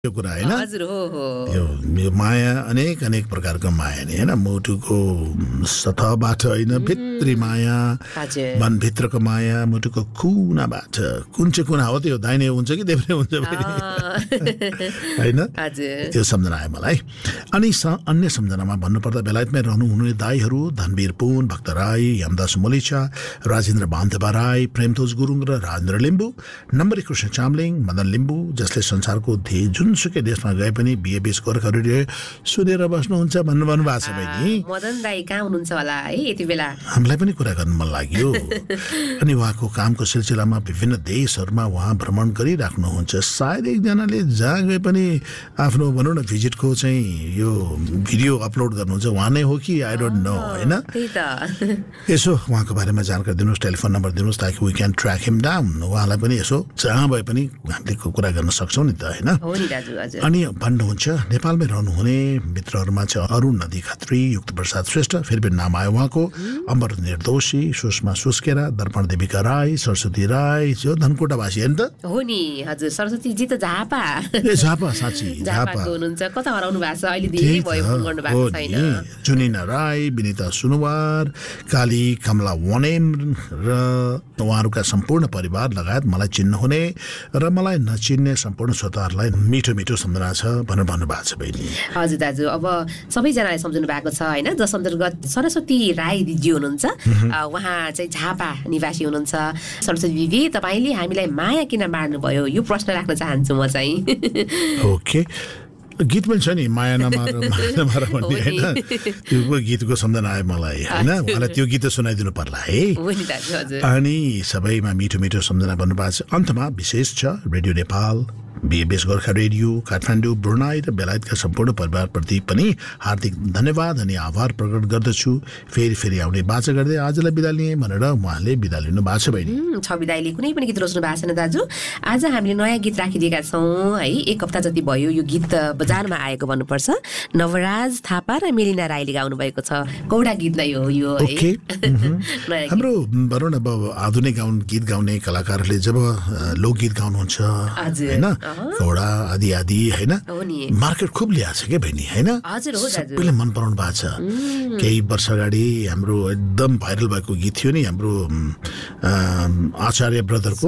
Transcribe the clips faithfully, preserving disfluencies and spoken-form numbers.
यो कुरा हैन हजुर हो हो यो यो माया अनेक अनेक प्रकारको माया नि हैन मुटुको सतहबाट हैन भित्री माया हजुर मनभित्रको माया मुटुको कुनाबाट कुन चाहिँ कुना हो त्यो दाहिने हुन्छ कि देब्रे हुन्छ हैन हजुर त्यो सम्झना आयो मलाई अनि अन्य सम्झनामा भन्नुपर्दा बेलायतमै रहनु हुने दाइहरू धनवीर पुन भक्त राई यमदास मोलिचा राजेन्द्र बान्धवा राई प्रेमतोज गुरुङ र राजेन्द्र लिम्बू नम्बरी कृष्ण चामलिङ मदन लिम्बू जसले संसारको धे जुनसुकै देशमा गए पनि बिए बीस गोर्खा रेडियो सुनेर बस्नुहुन्छ भन्नु भन्नु भएको छ बहिनी मदन दाइ कहाँ हुनुहुन्छ होला है यति बेला हामीलाई पनि कुरा गर्न मन लाग्यो अनि उहाँको कामको सिलसिलामा विभिन्न देशहरूमा उहाँ भ्रमण गरिराख्नुहुन्छ सायद एकजनाले जहाँ गए पनि आफ्नो भनौँ न भिजिटको चाहिँ यो भिडियो अपलोड गर्नुहुन्छ उहाँ नै हो कि आई डोन्ट नो हैन त्यही त यसो उहाँको बारेमा जानकारी दिनुहोस् टेलिफोन नम्बर दिनुहोस् ताकि we can track him down उहाँलाई पनि यसो जहाँ भए पनि हामीले कुरा गर्न सक्छौँ नि त हैन हो नि दाजु हजुर अनि भन्नुहुन्छ नेपालमै रहनुहुने मित्रहरूमा चाहिँ अरुण नदी खत्री युक्त प्रसाद श्रेष्ठ फेरि पनि नाम आयो उहाँको अमर निर्दोषी सुषमा सुस्केरा दर्पण देविका राई सरस्वती राई जो धनकुटावासी हैन त हो नि हजुर सरस्वती जी त झापा ए झापा साँच्ची झापा झापाको हुनुहुन्छ कता हराउनु भएको छ अहिले धेरै भयो फोन गर्नु भएको छैन जुनिना राई विनिता सुनुवार काली कमला वनेम र उहाँहरूका सम्पूर्ण परिवार लगायत मलाई चिन्नुहुने र मलाई नचिन्ने सम्पूर्ण श्रोताहरूलाई मिठो मिठो सम्झना छ भनेर भन्नुभएको छ बहिनी हजुर दाजु अब सबैजनालाई सम्झनु भएको छ होइन जस अन्तर्गत सरस्वती राई दिदी हुनुहुन्छ उहाँ चाहिँ झापा निवासी हुनुहुन्छ सरस्वती दिदी तपाईँले हामीलाई माया किन मार्नुभयो यो प्रश्न राख्न चाहन्छु म चाहिँ ओके गीत पनि छ नि माया नमार माया नमार भन्ने होइन त्यो गीतको सम्झना आयो मलाई होइन उहाँलाई त्यो गीत सुनाइदिनु पर्ला है अनि सबैमा मिठो मिठो सम्झना भन्नुभएको छ अन्तमा विशेष छ radio Nepal बिएबीएस Gorkha radio Kathmandu Brunei र बेलायतका सम्पूर्ण परिवारप्रति पनि हार्दिक धन्यवाद अनि आभार प्रकट गर्दछु फेरि फेरि आउने बाचा गर्दै आजलाई बिदा लिएँ भनेर उहाँले बिदा लिनु भएको छ बहिनी छ बिदाईले कुनै पनि गीत रोज्नु भएको छैन दाजु आज हामीले नयाँ गीत राखिदिएका छौँ है एक हप्ता जति भयो यो गीत बजारमा आएको भन्नुपर्छ नवराज थापा र मेलिना राईले गाउनु भएको छ कौडा गीत नै हो यो है हाम्रो भनौँ न अब आधुनिक गाउन गीत गाउने कलाकारहरूले जब लोकगीत गाउनुहुन्छ होइन कौडा आदि आदि होइन मार्केट खुब ल्याएको छ क्या बहिनी होइन सबैले मन पराउनु भएको छ केही वर्ष अगाडि हाम्रो एकदम भाइरल भएको गीत थियो नि हाम्रो आचार्य ब्रदरको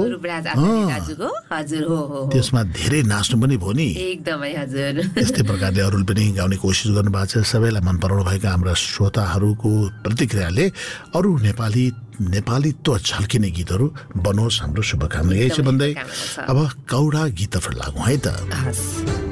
त्यसमा धेरै नाच्नु पनि भयो नि एकदमै हजुर यस्तै प्रकारले अरूले पनि गाउने कोसिस गर्नु भएको छ सबैलाई मन पराउनु भएका हाम्रा श्रोताहरूको प्रतिक्रियाले अरू नेपाली नेपालीत्व झल्किने गीतहरू बनोस् हाम्रो शुभकामना यही छ भन्दै अब कौडा गीत लागौँ है त